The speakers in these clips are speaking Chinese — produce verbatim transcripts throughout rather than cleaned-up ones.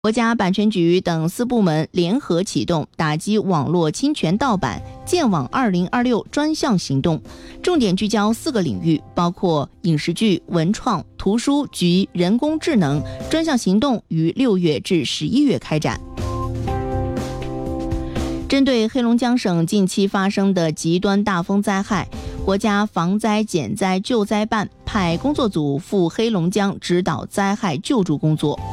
国家版权局等四部门联合启动打击网络侵权盗版建网二零二六专项行动，重点聚焦四个领域，包括影视剧、文创、图书及人工智能。专项行动于六月至十一月开展。针对黑龙江省近期发生的极端大风灾害，国家防灾减灾救灾办派工作组赴黑龙江指导灾害救助工作。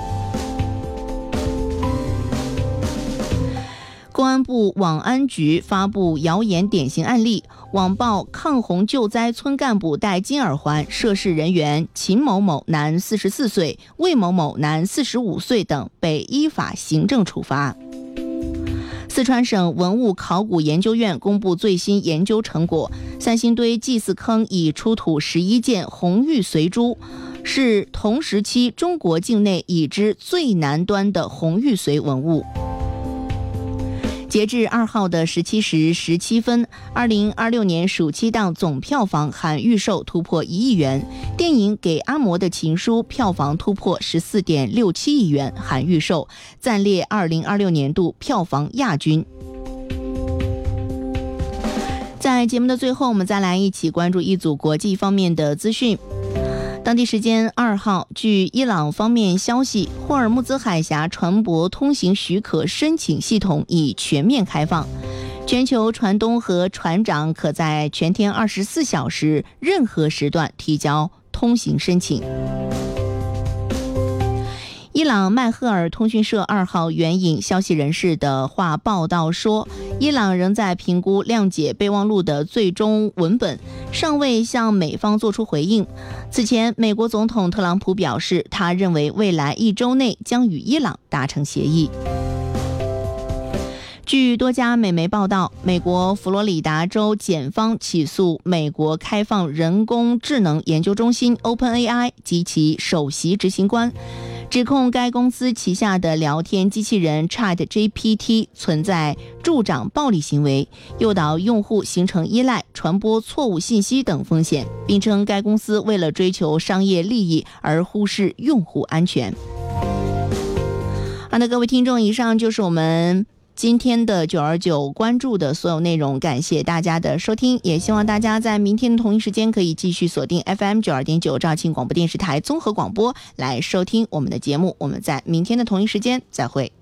公安部网安局发布谣言典型案例，网曝抗洪救灾村干部戴金耳环，涉事人员秦某某男四十四岁，魏某某男四十五岁等被依法行政处罚。四川省文物考古研究院公布最新研究成果，三星堆祭祀坑已出土十一件红玉髓珠，是同时期中国境内已知最南端的红玉髓文物。截至二号的十七时十七分，二零二六年暑期档总票房含预售突破一亿元，电影《给阿嬷的情书》票房突破十四点六七亿元含预售，暂列二零二六年度票房亚军。在节目的最后，我们再来一起关注一组国际方面的资讯。当地时间二号，据伊朗方面消息，霍尔木兹海峡船舶通行许可申请系统已全面开放，全球船东和船长可在全天二十四小时任何时段提交通行申请。伊朗迈赫尔通讯社二号援引消息人士的话报道说，伊朗仍在评估谅解备忘录的最终文本，尚未向美方做出回应。此前，美国总统特朗普表示，他认为未来一周内将与伊朗达成协议。据多家美媒报道，美国佛罗里达州检方起诉美国开放人工智能研究中心 OpenAI 及其首席执行官，指控该公司旗下的聊天机器人 ChatGPT 存在助长暴力行为，诱导用户形成依赖、传播错误信息等风险，并称该公司为了追求商业利益而忽视用户安全。好的，各位听众，以上就是我们今天的九二九关注的所有内容，感谢大家的收听，也希望大家在明天的同一时间可以继续锁定 F M 九二点九肇庆广播电视台综合广播来收听我们的节目。我们在明天的同一时间再会。